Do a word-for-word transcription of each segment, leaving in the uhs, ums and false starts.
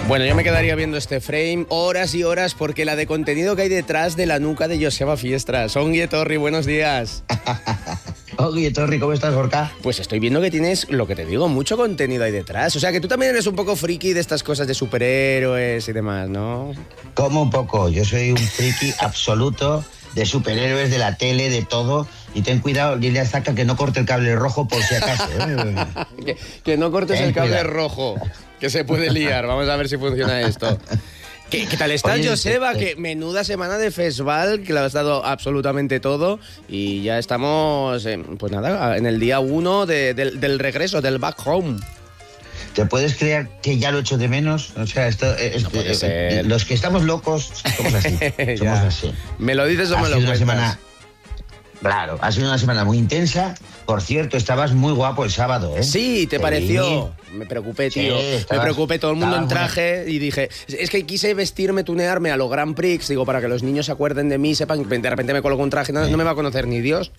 Bueno, yo me quedaría viendo este frame horas y horas porque la de contenido que hay detrás de la nuca de Joseba Fiestras. Ongi Etorri, buenos días. Ongi Etorri, ¿cómo estás, Gorka? Pues estoy viendo que tienes, lo que te digo, mucho contenido ahí detrás. O sea, que tú también eres un poco friki de estas cosas de superhéroes y demás, ¿no? Como un poco. Yo soy un friki absoluto de superhéroes, de la tele, de todo. Y ten cuidado, dile a Zaka que no corte el cable rojo por si acaso. ¿eh? que, que no cortes ten el cable cuidado. rojo, que se puede liar. Vamos a ver si funciona esto. ¿Qué, ¿Qué tal estás, Oye, Joseba? Eh, que menuda semana de festival, que lo has dado absolutamente todo. Y ya estamos, eh, pues nada, en el día uno de, del, del regreso, del back home. ¿Te puedes creer que ya lo echo de menos? O sea, esto, es, no puede eh, ser. Los que estamos locos somos así. Somos así. ¿Me lo dices o me lo cuentas? Semana, claro, ha sido una semana muy intensa. Por cierto, estabas muy guapo el sábado, ¿eh? Sí, ¿te, ¿Te pareció? Vi? Me preocupé, tío. Sí, estabas, me preocupé, todo el mundo en traje y dije, es que quise vestirme, tunearme a lo Grand Prix, digo, para que los niños se acuerden de mí, sepan que de repente me coloco un traje, no, sí. no me va a conocer ni Dios.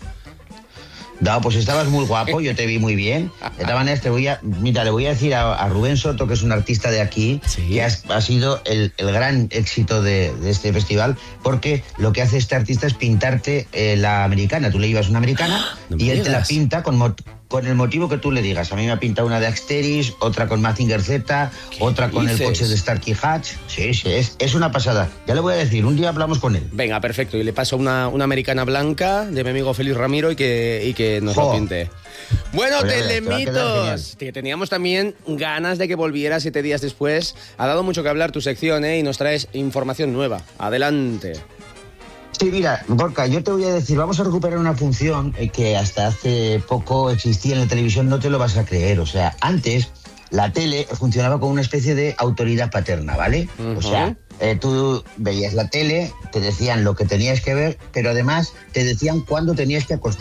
No, pues estabas muy guapo, yo te vi muy bien. De todas maneras, te voy a, mira, le voy a decir a, a Rubén Soto, que es un artista de aquí, ¿sí? que ha, ha sido el, el gran éxito de, de este festival, porque lo que hace este artista es pintarte eh, la americana. Tú le llevas una americana no y él digas. te la pinta con, mo- con el motivo que tú le digas. A mí me ha pintado una de Asteris, otra con Mazinger Z, otra con dices? el coche de Starkey Hatch. Sí, sí, es, es una pasada. Ya le voy a decir, un día hablamos con él. Venga, perfecto. Y le paso una, una americana blanca de mi amigo Félix Ramiro y que, y que nos jo. lo pinte. Bueno, pues Telemitos, que teníamos también ganas de que volviera siete días después. Ha dado mucho que hablar tu sección, ¿eh? Y nos traes información nueva. Adelante. Sí, mira, Gorka, yo te voy a decir, vamos a recuperar una función que hasta hace poco existía en la televisión, no te lo vas a creer. O sea, antes la tele funcionaba con una especie de autoridad paterna, ¿vale? Uh-huh. O sea, eh, tú veías la tele, te decían lo que tenías que ver, pero además te decían cuándo tenías que acostarte.